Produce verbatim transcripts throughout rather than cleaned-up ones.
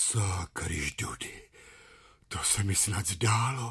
Sakryždudy, to se mi snad zdálo.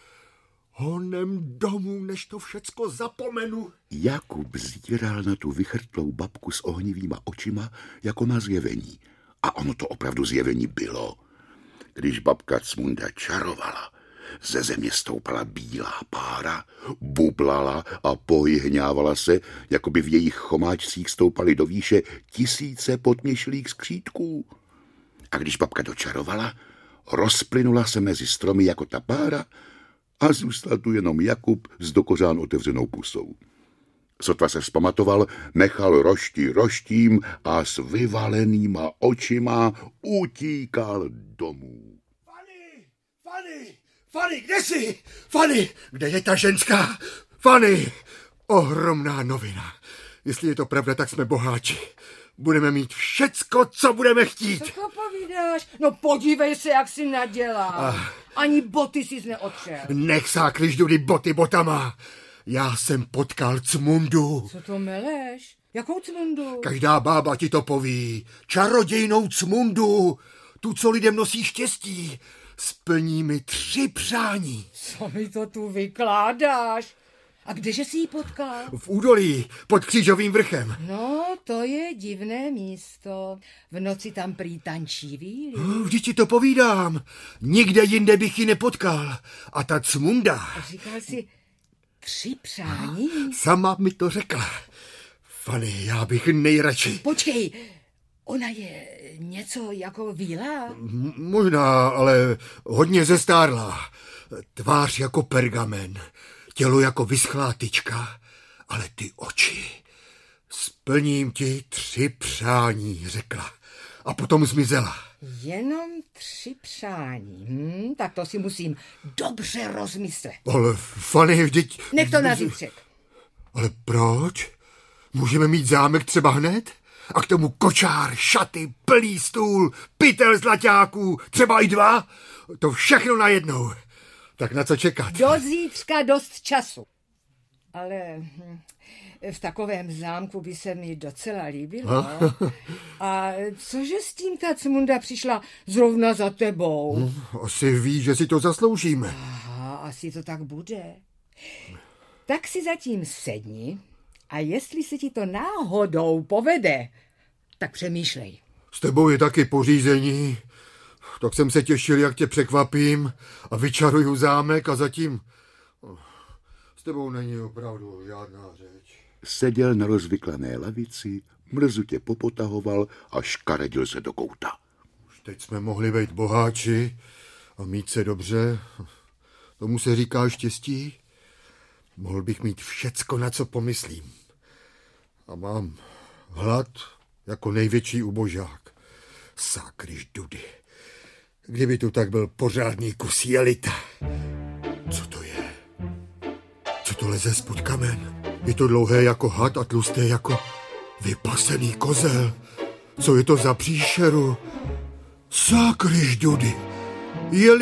Honem domů, než to všecko zapomenu. Jakub zíral na tu vychrtlou babku s ohnivýma očima jako na zjevení. A ono to opravdu zjevení bylo. Když babka Cmunda čarovala, ze země stoupala bílá pára, bublala a pohyhňávala se, jako by v jejich chomáčcích stoupaly do výše tisíce potměšlých skřítků. A když babka dočarovala, rozplynula se mezi stromy jako ta pára a zůstal tu jenom Jakub s do kořán otevřenou pusou. Sotva se vzpamatoval, nechal rošti roštím a s vyvalenýma očima utíkal domů. Fanny! Fanny! Fanny, kde jsi? Fanny, kde je ta ženská? Fanny! Ohromná novina. Jestli je to pravda, tak jsme boháči. Budeme mít všecko, co budeme chtít. Co to povídáš? No podívej se, jak jsi nadělal. Ah. Ani boty jsi neotřel. Nech Sakryždudy boty botama. Já jsem potkal Cmundu. Co to meleš? Jakou Cmundu? Každá bába ti to poví. Čarodějnou Cmundu. Tu, co lidem nosí štěstí. Splní mi tři přání. Co mi to tu vykládáš? A kdeže jsi ji potkal? V údolí, pod Křížovým vrchem. No, to je divné místo. V noci tam prý tančí víly. No, vždyť ti to povídám. Nikde jinde bych ji nepotkal. A ta Cmunda... A říkal jsi tři přání? Sama mi to řekla. Fanny, já bych nejradši... Počkej, ona je něco jako víla? M- možná, ale hodně zestárlá. Tvář jako pergamen. Tělo jako vyschlá tyčka, ale ty oči. Splním ti tři přání, řekla. A potom zmizela. Jenom tři přání. Hm, tak to si musím dobře rozmyslet. Ale Fanny, vždyť... Nech to na zítřek. Ale proč? Můžeme mít zámek třeba hned? A k tomu kočár, šaty, plný stůl, pytel zlaťáků, třeba i dva? To všechno najednou. Tak na co čekat? Do zítřka dost času. Ale v takovém zámku by se mi docela líbilo. A cože s tím ta Cmunda přišla zrovna za tebou? Hmm, asi ví, že si to zasloužíme. Aha, asi to tak bude. Tak si zatím sedni a jestli se ti to náhodou povede, tak přemýšlej. S tebou je taky pořízení. Tak jsem se těšil, jak tě překvapím a vyčaruju zámek a zatím s tebou není opravdu žádná řeč. Seděl na rozvyklané lavici, mrzutě popotahoval a škaredil se do kouta. Už teď jsme mohli být boháči a mít se dobře. Tomu se říká štěstí. Mohl bych mít všecko, na co pomyslím. A mám hlad jako největší ubožák. Sakryždudy. Kdyby tu tak byl pořádný kus jelita. Co to je? Co to leze spod kamen? Je to dlouhé jako had a tlusté jako vypasený kozel. Co je to za příšeru? Sakryždudy. Jeli